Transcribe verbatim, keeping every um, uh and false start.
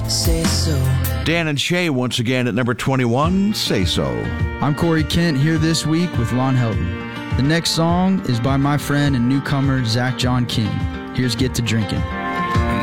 say so. Dan and Shay once again at number twenty-one, Say So. I'm Corey Kent here this week with Lon Helton. The next song is by my friend and newcomer Zach John King. Here's Get to Drinking.